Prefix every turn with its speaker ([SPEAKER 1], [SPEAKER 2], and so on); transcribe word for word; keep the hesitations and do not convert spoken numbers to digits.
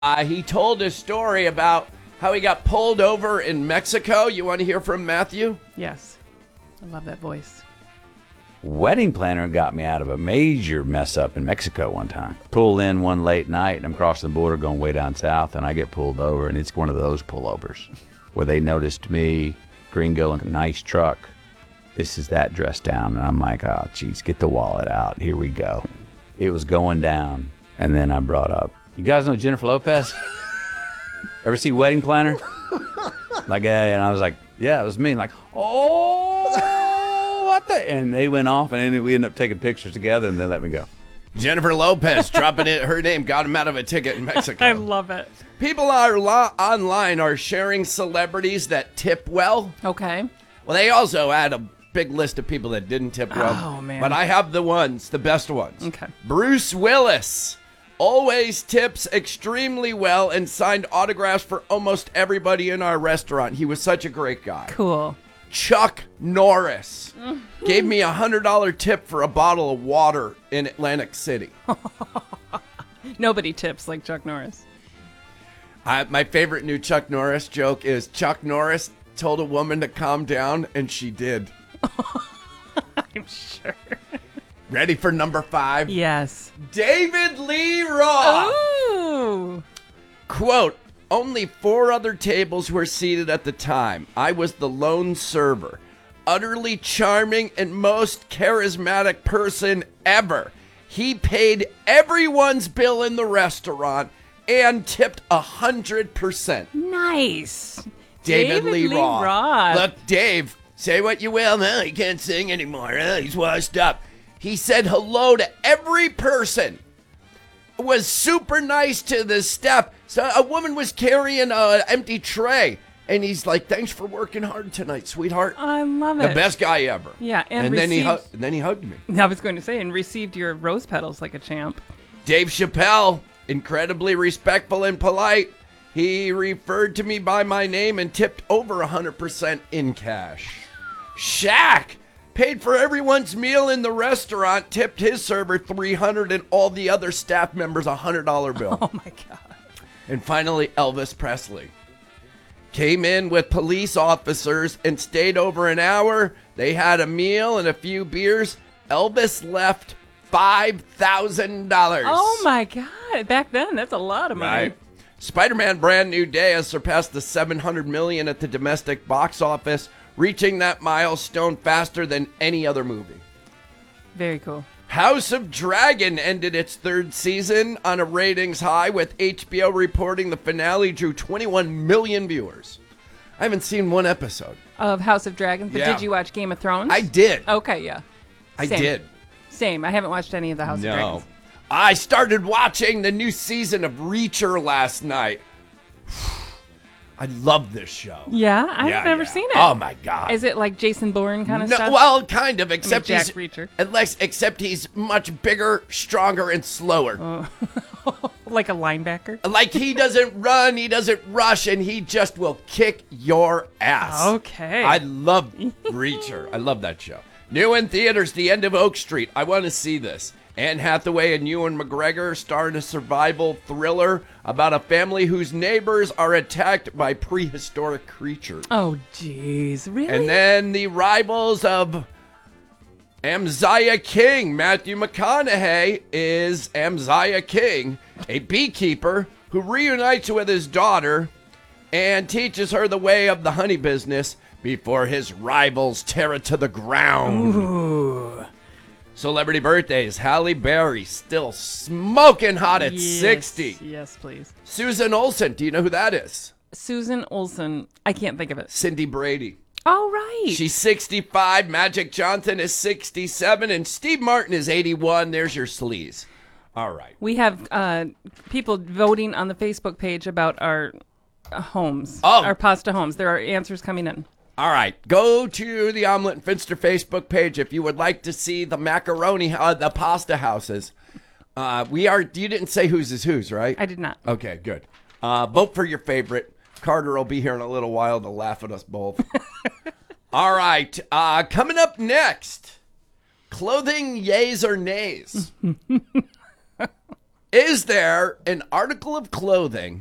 [SPEAKER 1] Uh, he told a story about how he got pulled over in Mexico. You want to hear from Matthew?
[SPEAKER 2] Yes. I love that voice.
[SPEAKER 3] Wedding planner got me out of a major mess up in Mexico one time. Pulled in one late night, and I'm crossing the border going way down south, and I get pulled over, and it's one of those pullovers where they noticed me, gringo, in a nice truck. This is that dressed down, and I'm like, oh, geez, get the wallet out. Here we go. It was going down, and then I brought up, you guys know Jennifer Lopez? Ever see Wedding Planner? Like, yeah, and I was like, yeah, it was me. Like, oh, what the? And they went off, and then we ended up taking pictures together, and they let me go.
[SPEAKER 1] Jennifer Lopez dropping it. Her name got him out of a ticket in Mexico.
[SPEAKER 2] I love it.
[SPEAKER 1] People are lo- online are sharing celebrities that tip well.
[SPEAKER 2] Okay.
[SPEAKER 1] Well, they also had a big list of people that didn't tip well.
[SPEAKER 2] Oh, man.
[SPEAKER 1] But I have the ones, the best ones.
[SPEAKER 2] Okay.
[SPEAKER 1] Bruce Willis always tips extremely well and signed autographs for almost everybody in our restaurant. He was such a great guy.
[SPEAKER 2] Cool.
[SPEAKER 1] Chuck Norris gave me a one hundred dollars tip for a bottle of water in Atlantic City.
[SPEAKER 2] Nobody tips like Chuck Norris.
[SPEAKER 1] I, my favorite new Chuck Norris joke is Chuck Norris told a woman to calm down, and she did.
[SPEAKER 2] I'm sure.
[SPEAKER 1] Ready for number five?
[SPEAKER 2] Yes.
[SPEAKER 1] David Lee Roth.
[SPEAKER 2] Ooh.
[SPEAKER 1] Quote, only four other tables were seated at the time. I was the lone server. Utterly charming and most charismatic person ever. He paid everyone's bill in the restaurant and tipped one hundred percent.
[SPEAKER 2] Nice.
[SPEAKER 1] David,
[SPEAKER 2] David
[SPEAKER 1] Lee,
[SPEAKER 2] Lee
[SPEAKER 1] Roth.
[SPEAKER 2] Roth.
[SPEAKER 1] Look, Dave, say what you will. No, he can't sing anymore. Uh, he's washed up. He said hello to every person. Was super nice to the staff. So a woman was carrying an empty tray, and he's like, "Thanks for working hard tonight, sweetheart."
[SPEAKER 2] I love it.
[SPEAKER 1] The best guy ever.
[SPEAKER 2] Yeah, and,
[SPEAKER 1] and then he
[SPEAKER 2] received-
[SPEAKER 1] hu- and then he hugged me.
[SPEAKER 2] I was going to say, and received your rose petals like a champ.
[SPEAKER 1] Dave Chappelle, incredibly respectful and polite. He referred to me by my name and tipped over one hundred percent in cash. Shaq paid for everyone's meal in the restaurant, tipped his server three hundred dollars and all the other staff members a one hundred dollars bill.
[SPEAKER 2] Oh, my God.
[SPEAKER 1] And finally, Elvis Presley came in with police officers and stayed over an hour. They had a meal and a few beers. Elvis left five thousand dollars.
[SPEAKER 2] Oh, my God. Back then, that's a lot of money.
[SPEAKER 1] Right. Spider-Man Brand New Day has surpassed the seven hundred million dollars at the domestic box office, reaching that milestone faster than any other movie.
[SPEAKER 2] Very cool.
[SPEAKER 1] House of Dragon ended its third season on a ratings high, with H B O reporting the finale drew twenty-one million viewers. I haven't seen one episode.
[SPEAKER 2] Of House of Dragons, but
[SPEAKER 1] Yeah.
[SPEAKER 2] did you watch Game of Thrones?
[SPEAKER 1] I did.
[SPEAKER 2] Okay, yeah.
[SPEAKER 1] I
[SPEAKER 2] Same.
[SPEAKER 1] did.
[SPEAKER 2] Same. I haven't watched any of the House of Dragons.
[SPEAKER 1] I started watching the new season of Reacher last night. I love this show.
[SPEAKER 2] Yeah? I've
[SPEAKER 1] Yeah,
[SPEAKER 2] never
[SPEAKER 1] yeah.
[SPEAKER 2] seen it.
[SPEAKER 1] Oh, my God.
[SPEAKER 2] Is it like Jason Bourne kind of
[SPEAKER 1] No,
[SPEAKER 2] stuff?
[SPEAKER 1] well, kind of, except
[SPEAKER 2] Jack
[SPEAKER 1] he's
[SPEAKER 2] Reacher.
[SPEAKER 1] Unless, except he's much bigger, stronger, and slower.
[SPEAKER 2] Like a linebacker?
[SPEAKER 1] Like, he doesn't run, he doesn't rush, and he just will kick your ass.
[SPEAKER 2] Okay.
[SPEAKER 1] I love Reacher. I love that show. New in theaters, The End of Oak Street. I want to see this. Anne Hathaway and Ewan McGregor star in a survival thriller about a family whose neighbors are attacked by prehistoric creatures.
[SPEAKER 2] Oh, jeez. Really?
[SPEAKER 1] And then the rivals of Amziah King. Matthew McConaughey is Amziah King, a beekeeper who reunites with his daughter and teaches her the way of the honey business before his rivals tear it to the ground.
[SPEAKER 2] Ooh.
[SPEAKER 1] Celebrity birthdays. Halle Berry, still smoking hot at
[SPEAKER 2] Yes.
[SPEAKER 1] sixty.
[SPEAKER 2] Yes, please.
[SPEAKER 1] Susan Olsen, do you know who that is?
[SPEAKER 2] Susan Olsen. I can't think of it.
[SPEAKER 1] Cindy Brady.
[SPEAKER 2] Oh, right.
[SPEAKER 1] She's sixty-five, Magic Johnson is sixty-seven, and Steve Martin is eighty-one. There's your sleaze. All right.
[SPEAKER 2] We have uh, people voting on the Facebook page about our uh, homes,
[SPEAKER 1] Oh.
[SPEAKER 2] our pasta homes. There are answers coming in.
[SPEAKER 1] All right. Go to the Omelet and Finster Facebook page if you would like to see the macaroni, uh, the pasta houses. Uh, we are, you didn't say whose is whose, right?
[SPEAKER 2] I did not.
[SPEAKER 1] Okay, good. Uh, vote for your favorite. Carter will be here in a little while to laugh at us both. All right. Uh, coming up next, clothing yays or nays. Is there an article of clothing